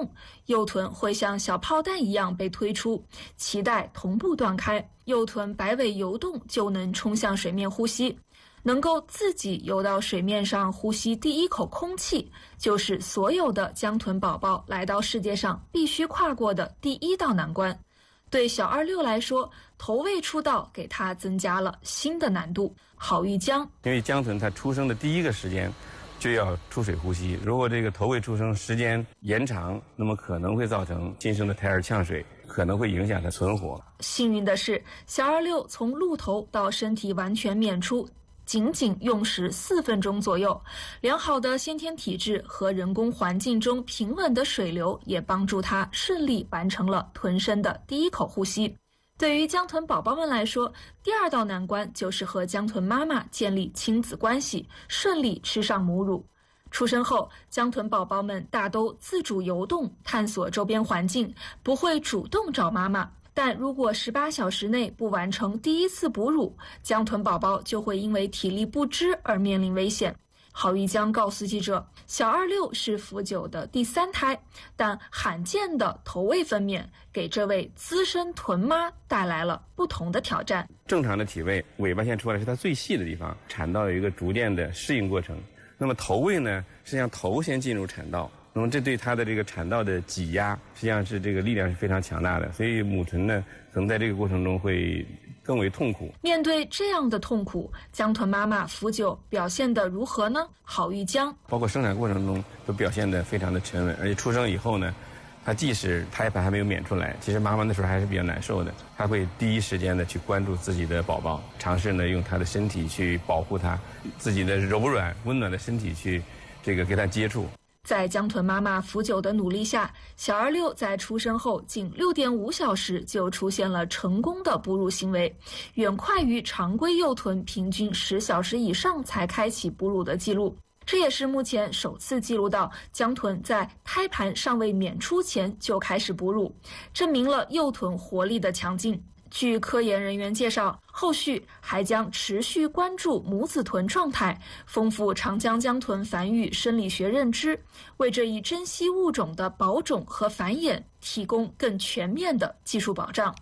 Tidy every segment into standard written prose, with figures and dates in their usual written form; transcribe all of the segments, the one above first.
动，幼豚会像小炮弹一样被推出，脐带同步断开，幼豚摆尾游动就能冲向水面呼吸。能够自己游到水面上呼吸第一口空气，就是所有的江豚宝宝来到世界上必须跨过的第一道难关。对小26来说，投喂出道给他增加了新的难度。郝玉江， 因为江豚它出生的第一个时间就要出水呼吸，如果这个投喂出生时间延长，那么可能会造成新生的胎儿呛水，可能会影响它存活。 幸运的是，小26从鹿头到身体完全娩出仅仅用时4分钟左右，良好的先天体质和人工环境中平稳的水流也帮助他顺利完成了豚生的第一口呼吸。对于江豚宝宝们来说，第二道难关就是和江豚妈妈建立亲子关系，顺利吃上母乳。出生后，江豚宝宝们大都自主游动，探索周边环境，不会主动找妈妈。但如果18小时内不完成第一次哺乳，江豚宝宝就会因为体力不支而面临危险。郝玉江告诉记者，小26是福久的第3胎，但罕见的投喂分娩给这位资深豚妈带来了不同的挑战。 正常的体位，尾巴线出来是它最细的地方，产道有一个逐渐的适应过程。那么投喂呢，实际上头先进入产道，那么这对它的这个产道的挤压，实际上是这个力量是非常强大的，所以母豚呢，可能在这个过程中会更为痛苦。 面对这样的痛苦，江豚妈妈福久表现得如何呢？郝玉江， 包括生产过程中都表现得非常的沉稳，而且出生以后呢，它即使胎盘还没有娩出来，其实妈妈那时候还是比较难受的，她会第一时间的去关注自己的宝宝，尝试呢用她的身体去保护她，自己的柔软温暖的身体去这个给她接触。 在江豚妈妈福久的努力下，小26在出生后仅6.5小时就出现了成功的哺乳行为，远快于常规幼豚平均10小时以上才开启哺乳的记录。这也是目前首次记录到江豚在胎盘尚未娩出前就开始哺乳，证明了幼豚活力的强劲。据科研人员介绍，后续还将持续关注母子豚状态，丰富长江江豚繁育生理学认知，为这一珍稀物种的保种和繁衍提供更全面的技术保障。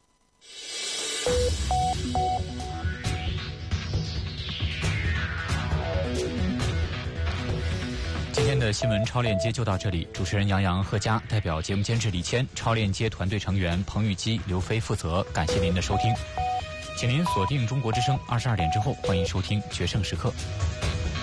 今天的新闻超链接就到这里，主持人杨洋、贺佳，代表节目监制李谦，超链接团队成员彭玉基、刘飞负责。感谢您的收听，请您锁定中国之声，22点之后欢迎收听决胜时刻。